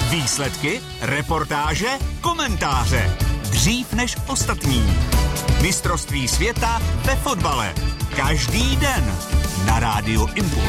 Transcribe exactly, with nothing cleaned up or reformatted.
Výsledky, reportáže, komentáře. Dřív než ostatní. Mistrovství světa ve fotbale. Každý den na rádiu Impuls.